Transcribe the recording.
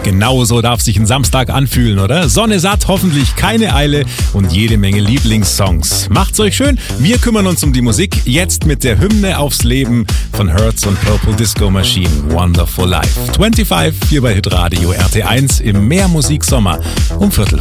Genauso darf sich ein Samstag anfühlen, oder? Sonne satt, hoffentlich keine Eile und jede Menge Lieblingssongs. Macht's euch schön, wir kümmern uns um die Musik. Jetzt mit der Hymne aufs Leben von Hertz und Purple Disco Machine, Wonderful Life. 25 hier bei Hitradio RT1 im Mehrmusik Sommer um 16:45.